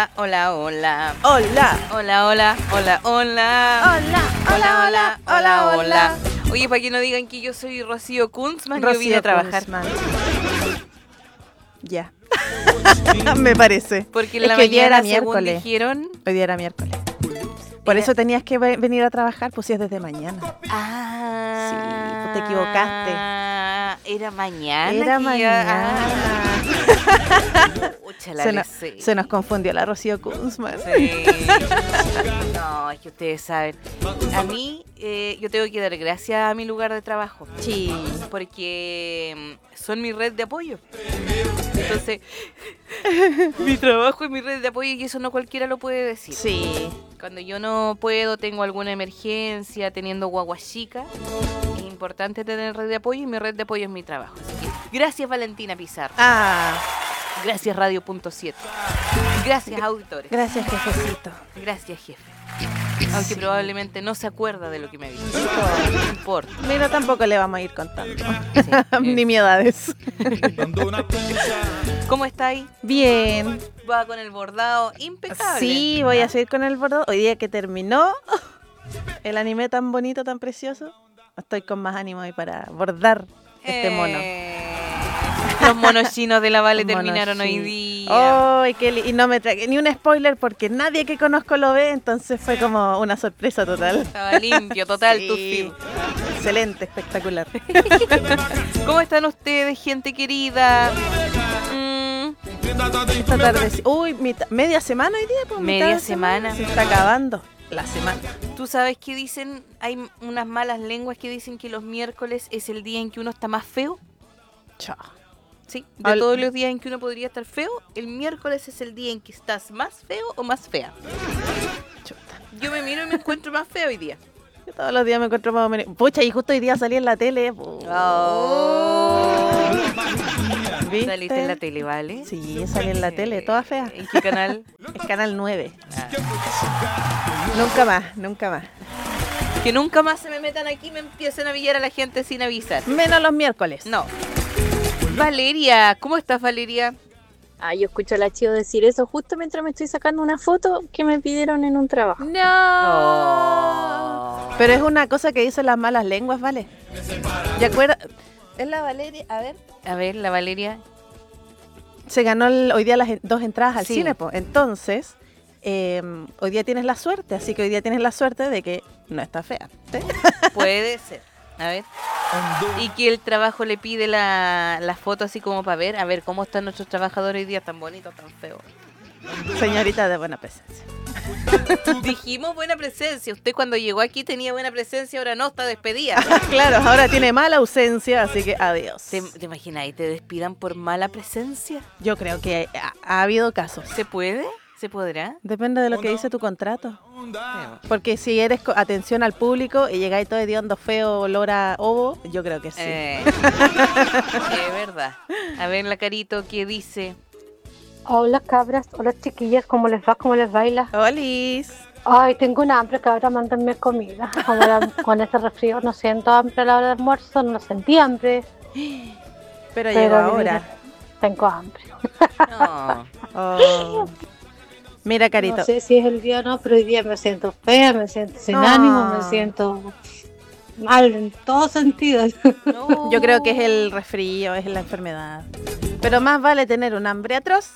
Hola, hola, hola. Hola. Hola, hola, hola, hola. Hola, hola, hola, hola, hola. Oye, para que no digan que yo soy Rocío Kunzman, yo Rocío vine a trabajar. Kunzman. Ya. Me parece. Porque en Es la que hoy día mañana, era según miércoles. dijeron... Hoy día era miércoles. Por eso tenías que venir a trabajar, pues si es desde mañana. Ah, Sí, pues te equivocaste. Era mañana. Era que mañana. Pucha, la lecé. Se nos confundió la Rocío Kunzman. Sí. No, es que ustedes saben. A mí, yo tengo que dar gracias a mi lugar de trabajo. Sí. Porque son mi red de apoyo. Entonces, mi trabajo es mi red de apoyo y eso no cualquiera lo puede decir. Sí. Cuando yo no puedo, tengo alguna emergencia, teniendo guagua chica, es importante tener red de apoyo y mi red de apoyo es mi trabajo. Así que, gracias Valentina Pizarro. Gracias Radio.7. Gracias auditores. Gracias, jefecito. Gracias jefe. Aunque probablemente no se acuerda de lo que me dijo. No importa. Mira, tampoco le vamos a ir contando. Sí, Ni miedades. ¿Cómo estáis? Bien. Va con el bordado impecable. Sí, voy a seguir con el bordado. Hoy día que terminó el anime tan bonito, tan precioso, estoy con más ánimo ahí para bordar este mono. Los monos chinos de la Vale Monos terminaron hoy chinos. día. Ay, y no me tragué ni un spoiler porque nadie que conozco lo ve, entonces fue como una sorpresa total. Estaba limpio, total, Sí. tu feed. Excelente, espectacular. ¿Cómo están ustedes, gente querida? Esta tarde, uy, media semana hoy día, pues. Media mitad de semana. Se está acabando la semana. ¿Tú sabes qué dicen? Hay unas malas lenguas que dicen que los miércoles es el día en que uno está más feo. Chao. Sí, de todos los días en que uno podría estar feo, el miércoles es el día en que estás más feo o más fea. Chuta. Yo me miro y me encuentro más fea hoy día. Yo todos los días me encuentro más o menos. Pucha, y justo hoy día salí en la tele. ¿Viste? Saliste en la tele, ¿vale? Sí, salí en la tele, toda fea. ¿En qué canal? Es Canal 9. Nunca más, nunca más. Que nunca más se me metan aquí y me empiecen a pillar a la gente sin avisar. Menos los miércoles. No. Valeria, ¿cómo estás, Valeria? Yo escucho a la Chio decir eso justo mientras me estoy sacando una foto que me pidieron en un trabajo. No. Pero es una cosa que dicen las malas lenguas, ¿vale? ¿De acuerdo? Es la Valeria, a ver. A ver, la Valeria. Se ganó hoy día las 2 entradas al Sí. cine, pues. Entonces, hoy día tienes la suerte, así que hoy día tienes la suerte de que no está fea. ¿Sí? Puede ser. A ver. Y que el trabajo le pide la foto así como para ver, a ver cómo están nuestros trabajadores hoy día, tan bonitos, tan feos. Señorita de buena presencia. Dijimos buena presencia. Usted cuando llegó aquí tenía buena presencia, ahora no, está despedida. Claro, ahora tiene mala ausencia, así que adiós. ¿Te imaginas y te despidan por mala presencia? Yo creo que ha habido casos. ¿Se puede? ¿Se podrá? Depende de lo que dice tu contrato. Porque si eres atención al público y llegáis todo hediondo, feo, olor a ovo, yo creo que sí. Es verdad. A ver, la Carito, ¿qué dice? Hola cabras, hola chiquillas, ¿cómo les va? ¿Cómo les baila? ¡Holis! Ay, tengo un hambre, cabra, mándenme comida. Ahora con este resfrío no siento hambre a la hora del almuerzo, no sentí hambre. Pero llegó ahora. Tengo hambre. No. Oh. Mira, Carito. No sé si es el día o no, pero hoy día me siento fea, me siento sin ánimo, me siento mal en todos sentidos. No. Yo creo que es el resfrío, es la enfermedad. Pero más vale tener un hambre atroz.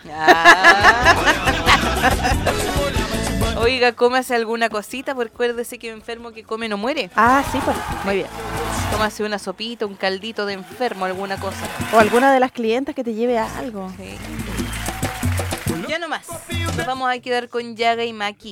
Oiga, cómase alguna cosita, porque acuérdese que enfermo que come no muere. Sí, pues, muy bien. Tómase una sopita, un caldito de enfermo, alguna cosa. O alguna de las clientas que te lleve a algo. Sí. Ya no más. Nos vamos a quedar con Yaga y Maki.